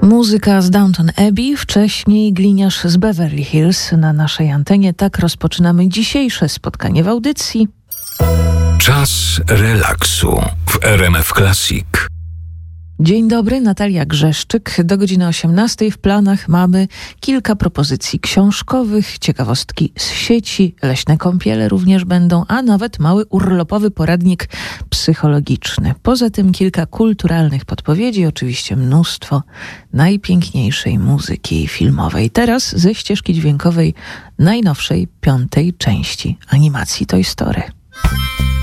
Muzyka z Downton Abbey, wcześniej gliniarz z Beverly Hills na naszej antenie. Tak rozpoczynamy dzisiejsze spotkanie w audycji. Czas relaksu w RMF Classic. Dzień dobry, Natalia Grzeszczyk. Do godziny 18 w planach mamy kilka propozycji książkowych, ciekawostki z sieci, leśne kąpiele również będą, a nawet mały urlopowy poradnik psychologiczny. Poza tym kilka kulturalnych podpowiedzi, oczywiście mnóstwo najpiękniejszej muzyki filmowej. Teraz ze ścieżki dźwiękowej najnowszej 5. części animacji Toy Story.